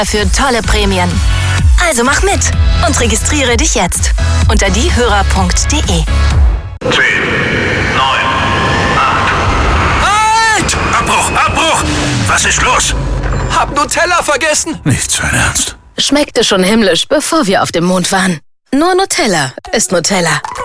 für tolle Prämien. Also mach mit und registriere dich jetzt unter diehörer.de. 10, 9, 8. Halt! Abbruch! Was ist los? Hab Nutella vergessen. Nicht sein Ernst. Schmeckte schon himmlisch, bevor wir auf dem Mond waren. Nur Nutella ist Nutella.